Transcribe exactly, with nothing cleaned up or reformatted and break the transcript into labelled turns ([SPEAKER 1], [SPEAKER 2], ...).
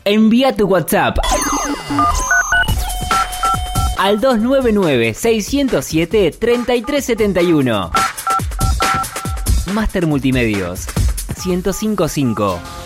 [SPEAKER 1] Envía tu WhatsApp al dos nueve nueve, seis cero siete, tres tres siete uno. Master Multimedios ciento cinco punto cinco.